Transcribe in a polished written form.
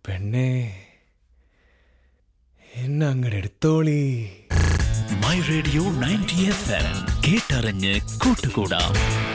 പെണ്ണേ എന്നെ അങ്ങട് എടുത്തോളി. മൈ റേഡിയോ 90 FM കേട്ടറിഞ്ഞ് കൂട്ടുകൂടാം.